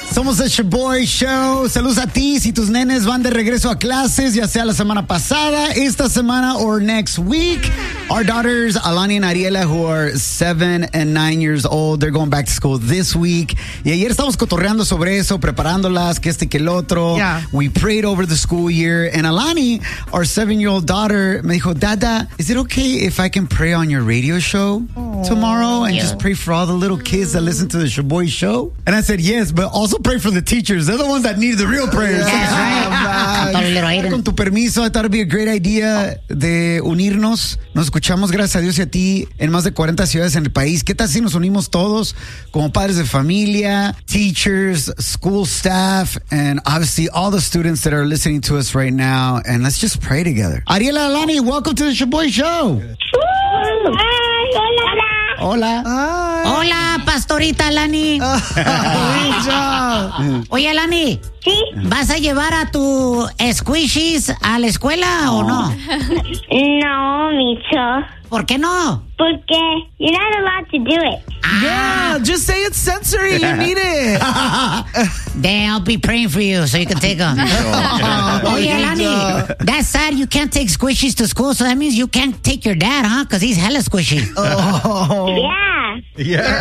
Somos el Shaboy Show. Saludos a ti si tus nenes van de regreso a clases, ya sea la semana pasada, esta semana, or next week. Our daughters, Alani and Ariela, who are 7 and 9 years old, they're going back to school this week. Y ayer estábamos cotorreando sobre eso, preparándolas, que este y que el otro. Yeah. We prayed over the school year. And Alani, our 7-year-old daughter, me dijo, Dada, is it okay if I can pray on your radio show tomorrow and just pray for all the little kids that listen to the Shaboy Show? And I said, yes, but also pray for the teachers. They're the ones that need the real prayers. Con tu permiso, I thought it'd be a great idea de unirnos. Nos escuchamos, gracias a Dios y a ti, en más de 40 ciudades en el país. ¿Qué tal si nos unimos todos como padres de familia, teachers, school staff, and obviously all the students that are listening to us right now, and let's just pray together. Ariela, Alani, welcome to the Shaboy Show. Hola. Hola, pastorita Alani. Oye, Alani. Sí. ¿Vas a llevar a tu squishies a la escuela o no? No, Micho. ¿Por qué no? Porque you're not allowed to do it. Yeah, just say it's sensory. You need it. Then I'll be praying for you so you can take them. Oye, Alani, that's sad. You can't take squishies to school, so that means you can't take your dad, huh? Because he's hella squishy. Yeah.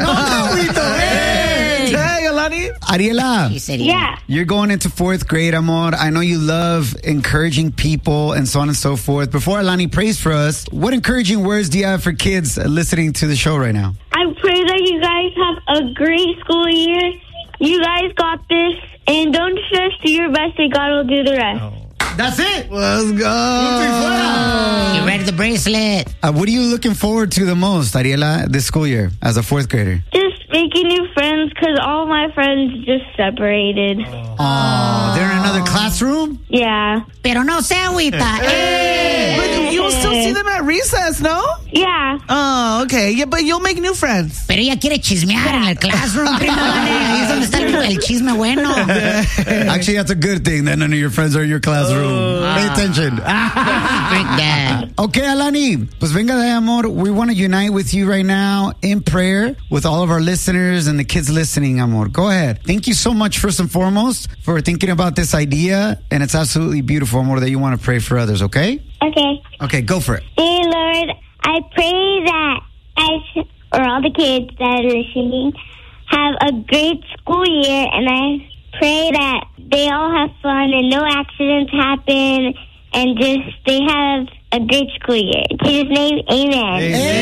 Hey, Alani. Ariela, Yeah. you're going into 4th grade, amor. I know you love encouraging people and so on and so forth. Before Alani prays for us, what encouraging words do you have for kids listening to the show right now? I pray that you guys have a great school year. You guys got this. And don't stress, do your best and God will do the rest. That's it. Let's go. You ready the bracelet? What are you looking forward to the most, Ariela, this school year as a 4th grader? Just making new friends because all my friends just separated. Oh, they're in another classroom? Yeah. Pero no se agüita. But you'll still see them at recess, no? Yeah. Oh, okay. Yeah, but you'll make new friends. Pero ella quiere chismear en el classroom, prima. Ahí es donde está el chisme bueno. Actually, that's a good thing that none of your friends are in your classroom. Pay attention. Freak that. Okay, Alani, pues venga de amor. We want to unite with you right now in prayer with all of our listeners and the kids listening, amor. Go ahead. Thank you so much, first and foremost, for thinking about this idea. And it's absolutely beautiful, amor, that you want to pray for others, okay? Okay. Okay, go for it. Dear Lord, I pray that or all the kids that are listening have a great school year, and I pray that they all have fun and no accidents happen, and just they have a great school year. In Jesus' name, amen.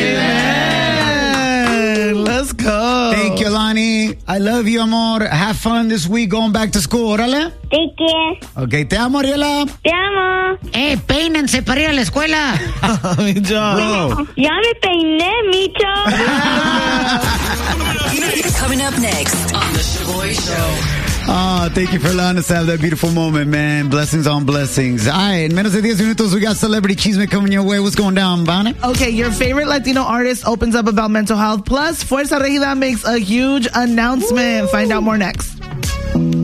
Amen. Let's go. Thank you, Alani. I love you, amor. Have fun this week going back to school, órale? Thank you. Okay, te amo, Ariela. Te amo. Peínense para ir a la escuela. Bro. Ya me peiné, Micho. Coming up next on The Shaboy Show. Oh, thank you for allowing us to have that beautiful moment, man. Blessings on blessings. All right, en menos de 10 minutos, we got Celebrity Chisme coming your way. What's going down, Bonnie? Okay, your favorite Latino artist opens up about mental health. Plus, Fuerza Regida makes a huge announcement. Find out more next.